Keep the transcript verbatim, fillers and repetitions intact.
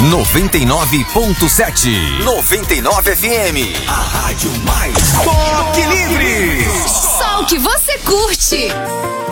noventa e nove ponto sete. noventa e nove F M. A rádio mais toque livre. Só o que você curte.